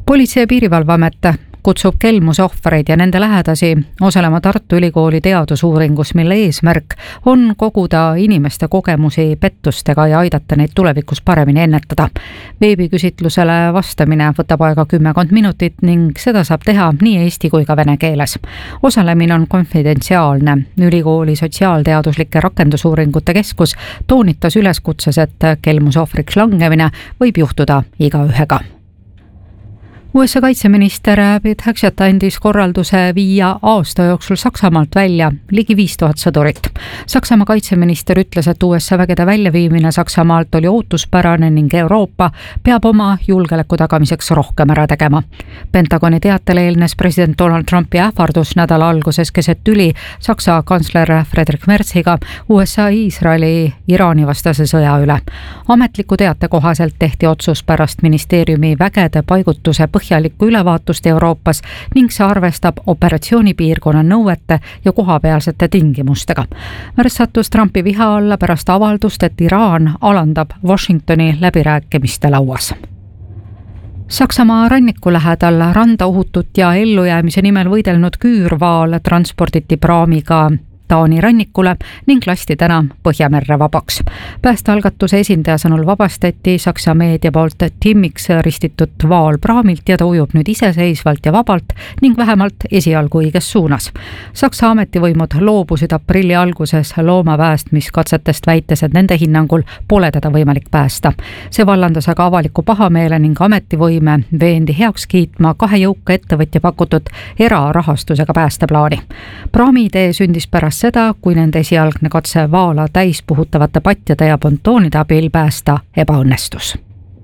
Politsei- ja Piirivalveamet kutsub kelmuse ohvreid ja nende lähedasi osalema Tartu Ülikooli teadusuuringus, mille eesmärk on koguda inimeste kogemusi pettustega ja aidata neid tulevikus paremini ennetada. Veebiküsitlusele vastamine võtab aega 10 minutit ning seda saab teha nii eesti kui ka vene keeles. Osalemine on konfidentsiaalne. Ülikooli sotsiaalteaduslike rakendusuuringute keskus toonitas üleskutses, et kelmuse ohvriks langemine võib juhtuda igaühega. USA kaitseminister Pete Hegseth andis korralduse viia aasta jooksul Saksamaalt välja ligi 5000 sõdurit. Saksamaa kaitseminister ütles, et USA vägede väljaviimine Saksamaalt oli ootuspärane ning Euroopa peab oma julgeoleku tagamiseks rohkem ära tegema. Pentagoni teatele eelnes president Donald Trumpi ähvardus nädala alguses keset tüli Saksa kantsler Friedrich Merziga USA Iisraeli Iraani vastase sõja üle. Ametliku teate kohaselt tehti otsus pärast ministeeriumi vägede paigutuse põhjalikku ülevaatust Euroopas ning see arvestab operatsioonipiirkonna nõuete ja kohapealsete tingimustega. Merz sattus Trumpi viha alla pärast avaldust, et Iraan alandab Washingtoni läbirääkimiste lauas. Saksamaa ranniku lähedal randa ohutut ja ellujäämise nimel võidelnud küürvaal transporditi praamiga Taani rannikule ning lasti täna Põhjamerre vabaks. Päästealgatuse esindaja sõnul vabastati Saksa meedia poolt timmiks ristitud vaal praamilt ja ta ujub nüüd iseseisvalt ja vabalt ning vähemalt esialgu õiges suunas. Saksa ametivõimud loobusid aprilli alguses looma päästmiskatsetest, väites, et nende hinnangul pole teda võimalik päästa. See vallandas aga avaliku pahameele ning ametivõime veendi heaks kiitma 2 jõuka ettevõtja pakutud erarahastusega päästeplaani. Praami idee sündis pärast seda, kui nende esialgne katse vaala täispuhutavate patjade ja pontoonide abil päästa ebaõnnestus.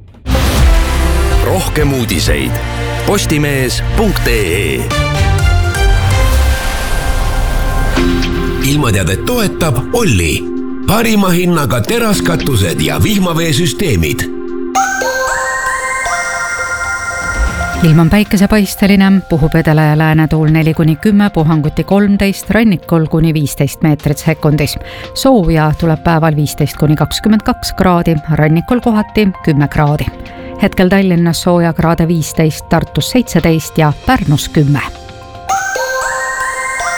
Rohkem uudiseid postimees.ee. Ilmateadet toetab Olli. Parima hinnaga teraskatused ja vihmaveesüsteemid. Ilm on päikesepaisteline, puhub edela ja läänetuul 4-10, puhanguti 13, rannikul kuni 15 meetrit sekundis. Sooja tuleb päeval 15-22 kraadi, rannikul kohati 10 kraadi. Hetkel Tallinnas sooja kraade 15, Tartus 17 ja Pärnus 10.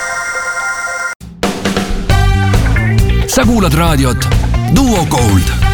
Sa kuulad raadiot Duo Gold.